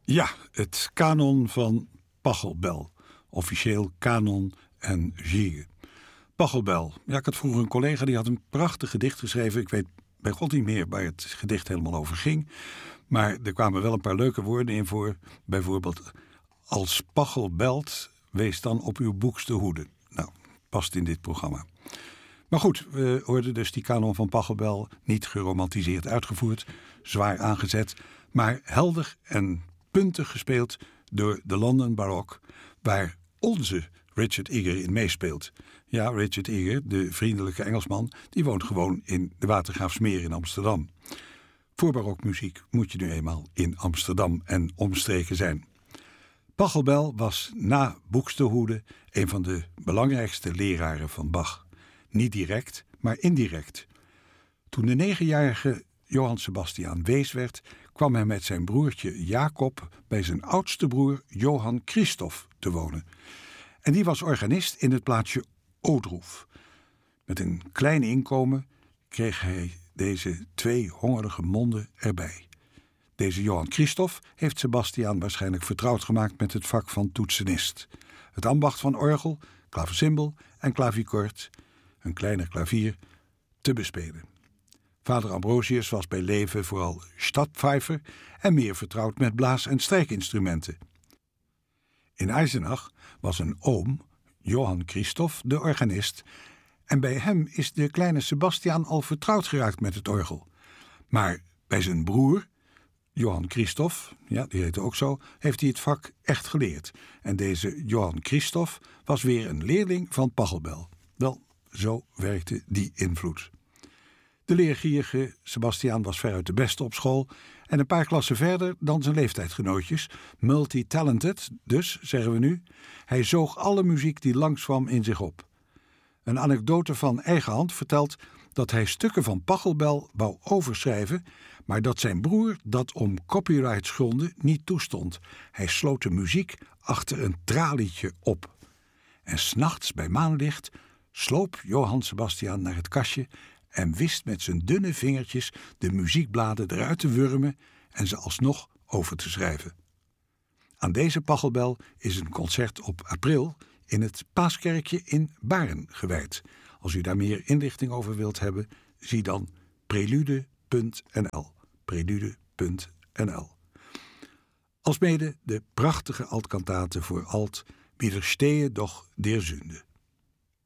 Ja, het kanon van Pachelbel. Officieel kanon en Gigue. Pachelbel. Ja, ik had vroeger een collega die had een prachtig gedicht geschreven. Ik weet bij God niet meer waar het gedicht helemaal over ging. Maar er kwamen wel een paar leuke woorden in voor. Bijvoorbeeld, als Pachel belt, wees dan op uw boekste hoede. Nou, past in dit programma. Maar goed, we hoorden dus die kanon van Pachelbel niet geromantiseerd uitgevoerd, zwaar aangezet, maar helder en puntig gespeeld door de London Baroque, waar onze Richard Eager in meespeelt. Ja, Richard Eager, de vriendelijke Engelsman, die woont gewoon in de Watergraafsmeer in Amsterdam. Voor barokmuziek moet je nu eenmaal in Amsterdam en omstreken zijn. Pachelbel was na Buxtehude een van de belangrijkste leraren van Bach. Niet direct, maar indirect. Toen de 9-jarige Johann Sebastian wees werd, kwam hij met zijn broertje Jacob bij zijn oudste broer Johann Christoph te wonen. En die was organist in het plaatsje Ohrdruf. Met een klein inkomen kreeg hij deze 2 hongerige monden erbij. Deze Johann Christoph heeft Sebastian waarschijnlijk vertrouwd gemaakt met het vak van toetsenist. Het ambacht van orgel, klaversymbol en klaviekord, een kleiner klavier, te bespelen. Vader Ambrosius was bij leven vooral stadpfeifer en meer vertrouwd met blaas- en strijkinstrumenten. In Eisenach was een oom, Johann Christoph, de organist, en bij hem is de kleine Sebastian al vertrouwd geraakt met het orgel. Maar bij zijn broer, Johann Christoph, ja, die heette ook zo, heeft hij het vak echt geleerd. En deze Johann Christoph was weer een leerling van Pachelbel. Wel, zo werkte die invloed. De leergierige Sebastian was veruit de beste op school en een paar klassen verder dan zijn leeftijdsgenootjes. Multi-talented, dus, zeggen we nu. Hij zoog alle muziek die langskwam in zich op. Een anekdote van eigen hand vertelt dat hij stukken van Pachelbel wou overschrijven, maar dat zijn broer dat om copyrightsgronden niet toestond. Hij sloot de muziek achter een tralietje op. En 's nachts bij maanlicht sloop Johann Sebastian naar het kastje en wist met zijn dunne vingertjes de muziekbladen eruit te wurmen en ze alsnog over te schrijven. Aan deze Pachelbel is een concert op april in het Paaskerkje in Baren gewijd. Als u daar meer inlichting over wilt hebben, zie dan prelude.nl. Prelude.nl. Alsmede de prachtige altkantate voor alt Widerstehe doch der Sünde.